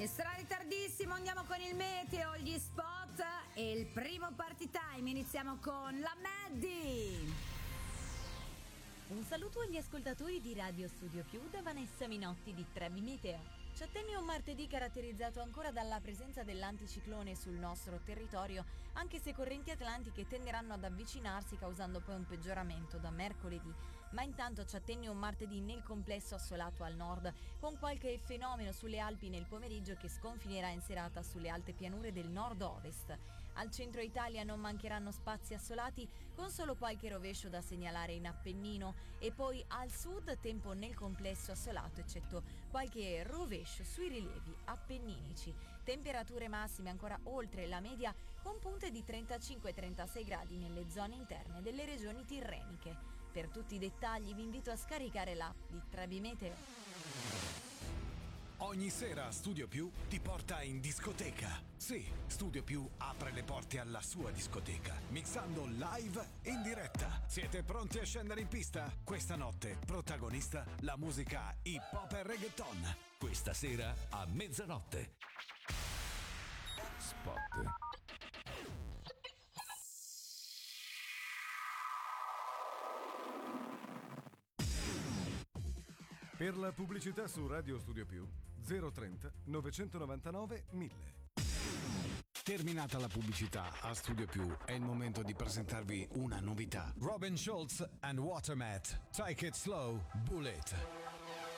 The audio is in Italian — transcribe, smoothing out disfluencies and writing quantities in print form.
E sarà ritardissimo, andiamo con il meteo, gli spot e il primo party time. Iniziamo con la Maddie. Un saluto agli ascoltatori di Radio Studio Più da Vanessa Minotti di Trebi Meteo. Ci attende un martedì caratterizzato ancora dalla presenza dell'anticiclone sul nostro territorio, anche se correnti atlantiche tenderanno ad avvicinarsi causando poi un peggioramento da mercoledì. Ma intanto ci attende un martedì nel complesso assolato al nord, con qualche fenomeno sulle Alpi nel pomeriggio che sconfinerà in serata sulle alte pianure del nord-ovest. Al centro Italia non mancheranno spazi assolati, con solo qualche rovescio da segnalare in Appennino, e poi al sud tempo nel complesso assolato, eccetto qualche rovescio sui rilievi appenninici. Temperature massime ancora oltre la media, con punte di 35-36 gradi nelle zone interne delle regioni tirreniche. Per tutti i dettagli vi invito a scaricare l'app di Trebi Meteo. Ogni sera Studio Più ti porta in discoteca. Sì, Studio Più apre le porte alla sua discoteca, mixando live in diretta. Siete pronti a scendere in pista? Questa notte, protagonista, la musica hip hop e reggaeton. Questa sera a mezzanotte. Spot. Per la pubblicità su Radio Studio Più 030 999 1000. Terminata la pubblicità a Studio Più, è il momento di presentarvi una novità. Robin Schulz and Watermat. Take it slow, Bullet.